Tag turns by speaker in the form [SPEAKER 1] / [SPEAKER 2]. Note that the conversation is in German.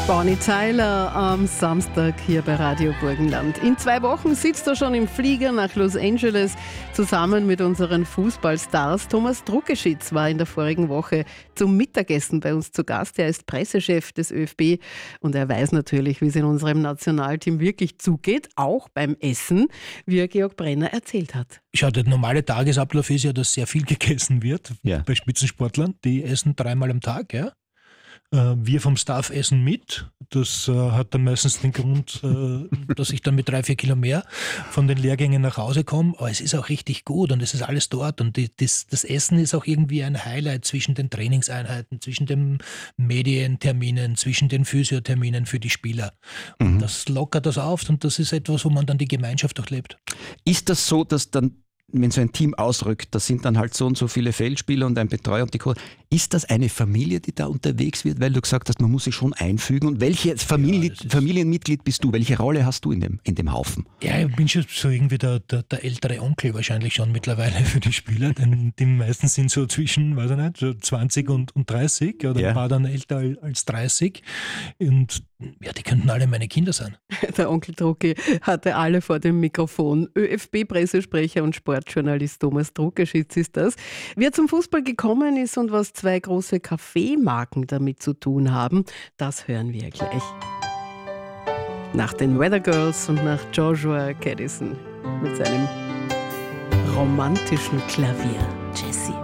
[SPEAKER 1] Bonnie Tyler am Samstag hier bei Radio Burgenland. In 2 Wochen sitzt er schon im Flieger nach Los Angeles zusammen mit unseren Fußballstars. Thomas Druckeschitz war in der vorigen Woche zum Mittagessen bei uns zu Gast. Er ist Pressechef des ÖFB und er weiß natürlich, wie es in unserem Nationalteam wirklich zugeht, auch beim Essen, wie er Georg Brenner erzählt hat.
[SPEAKER 2] Schau, der normale Tagesablauf ist ja, dass sehr viel gegessen wird bei Spitzensportlern. Die essen 3-mal am Tag, ja. Wir vom Staff essen mit. Das hat dann meistens den Grund, dass ich dann mit 3-4 Kilo mehr von den Lehrgängen nach Hause komme. Aber es ist auch richtig gut und es ist alles dort. Und das Essen ist auch irgendwie ein Highlight zwischen den Trainingseinheiten, zwischen den Medienterminen, zwischen den Physiotherminen für die Spieler. Und das lockert das auf und das ist etwas, wo man dann die Gemeinschaft auch lebt.
[SPEAKER 3] Ist das so, dass dann, wenn so ein Team ausrückt, da sind dann halt so und so viele Feldspieler und ein Betreuer und die Co. Ist das eine Familie, die da unterwegs wird? Weil du gesagt hast, man muss sich schon einfügen. Und welches Familienmitglied bist du? Welche Rolle hast du in dem Haufen?
[SPEAKER 2] Ja, ich bin schon so irgendwie der ältere Onkel wahrscheinlich schon mittlerweile für die Spieler. Denn die meisten sind so zwischen, weiß ich nicht, so 20 und 30 oder ein paar dann älter als 30. Und ja, die könnten alle meine Kinder sein.
[SPEAKER 1] Der Onkel Drucki hatte alle vor dem Mikrofon. ÖFB-Pressesprecher und Sportjournalist Thomas Druckeschitz ist das. Wie er zum Fußball gekommen ist und was 2 große Kaffeemarken damit zu tun haben, das hören wir gleich. Nach den Weather Girls und nach Joshua Caddison mit seinem romantischen Klavier. Jessie.